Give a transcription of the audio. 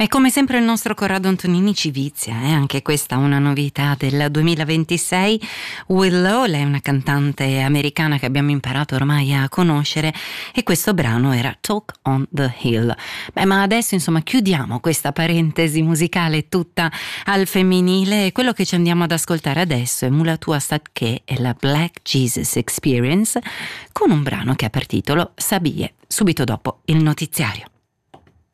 E come sempre il nostro Corrado Antonini ci vizia, anche questa una novità del 2026. Willow, lei è una cantante americana che abbiamo imparato ormai a conoscere, e questo brano era Talk on the Hill. Ma adesso insomma chiudiamo questa parentesi musicale tutta al femminile, e quello che ci andiamo ad ascoltare adesso è Mulatu Astatke e la Black Jesus Experience, con un brano che ha per titolo Sabie, subito dopo il notiziario.